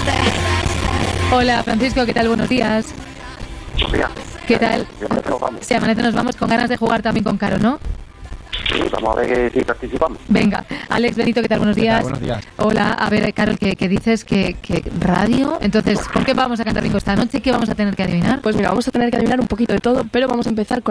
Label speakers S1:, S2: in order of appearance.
S1: Hola, Francisco, ¿qué tal? Buenos días.
S2: Mira,
S1: ¿Qué tal? Si amanece nos vamos con ganas de jugar también con Caro, ¿no?
S2: Sí, vamos a ver si participamos.
S1: Venga, Alex Benito, ¿qué tal? Buenos días.
S3: Buenos días.
S1: Hola, a ver, Carol, que dices que radio. Entonces, ¿con qué vamos a cantar bingo esta noche? ¿Qué vamos a tener que adivinar?
S4: Pues mira, vamos a tener que adivinar un poquito de todo, pero vamos a empezar con